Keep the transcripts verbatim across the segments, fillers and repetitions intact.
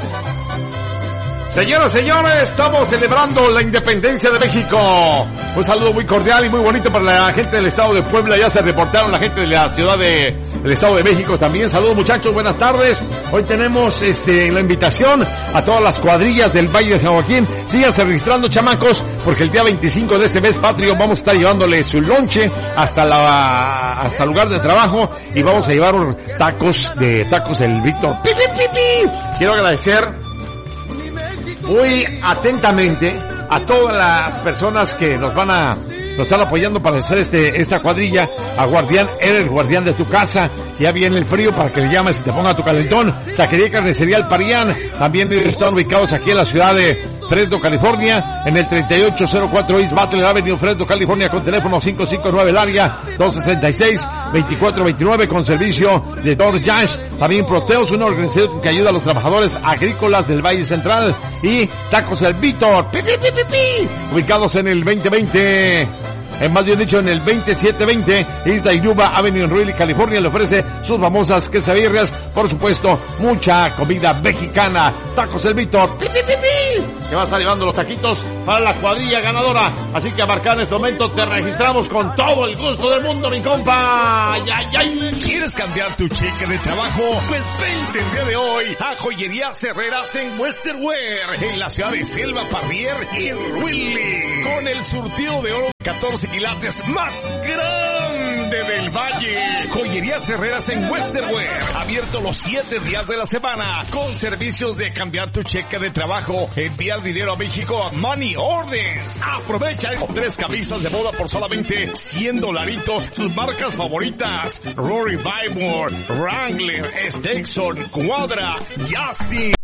Señoras, señores, estamos celebrando la independencia de México. Un saludo muy cordial y muy bonito para la gente del estado de Puebla. Ya se reportaron la gente de la ciudad de, del estado de México también. Saludos, muchachos, buenas tardes. Hoy tenemos este la invitación a todas las cuadrillas del Valle de San Joaquín. Síganse registrando, chamacos, porque el día veinticinco de este mes patrio vamos a estar llevándole su lonche hasta la hasta el lugar de trabajo y vamos a llevar tacos de tacos el Víctor. ¡Pi, pi, pi, pi! Quiero agradecer muy atentamente a todas las personas que nos van a nos están apoyando para hacer este esta cuadrilla. A Guardián, eres el guardián de tu casa. Ya viene el frío para que le llames y te ponga tu calentón. Taquería y Carnicería El Parián. También están ubicados aquí en la ciudad de Fresno, California, en el treinta y ocho cero cuatro East Butler Avenue, Fresno, California, con teléfono cinco cinco nueve el área dos sesenta y seis veinticuatro veintinueve, con servicio de DoorDash. También Proteos, una organización que ayuda a los trabajadores agrícolas del Valle Central. Y Tacos El Víctor, pi, pi, pi, pi, pi, ubicados en el veinte veinte, en más bien dicho en el veintisiete veinte Isla Yuba Avenue en Ruili, California. Le ofrece sus famosas quesadillas, por supuesto, mucha comida mexicana. Tacos El Víctor, pi, pi, pi, pi, que va a estar llevando los taquitos para la cuadrilla ganadora. Así que a marcar en este momento te registramos con todo el gusto del mundo, mi compa. Ay, ay, ay. ¿Quieres cambiar tu cheque de trabajo? Pues vente el día de hoy a Joyerías Herreras en Western Wear, en la ciudad de Selva Parrier y Ruili, con el surtido de oro catorce quilates más grande del Valle. Joyerías Herreras en Western Wear, abierto los siete días de la semana, con servicios de cambiar tu cheque de trabajo, enviar dinero a México a Money Orders. Aprovecha con tres camisas de boda por solamente cien dolaritos, tus marcas favoritas: Rory Bymore, Wrangler, Stetson, Cuadra, Justin.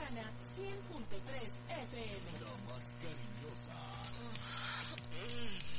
cien punto tres F M. La más cariñosa.